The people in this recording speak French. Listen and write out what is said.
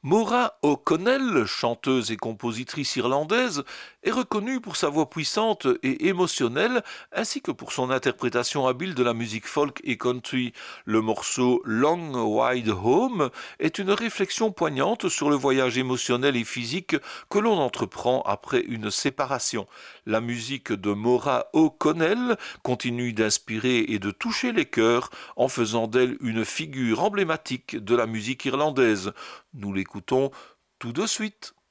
Maura O'Connell, chanteuse et compositrice irlandaise, est reconnue pour sa voix puissante et émotionnelle, ainsi que pour son interprétation habile de la musique folk et country. Le morceau Long Wide Home est une réflexion poignante sur le voyage émotionnel et physique que l'on entreprend après une séparation. La musique de Maura O'Connell continue d'inspirer et de toucher les cœurs en faisant d'elle une figure emblématique de la musique irlandaise. Nous l'écoutons tout de suite.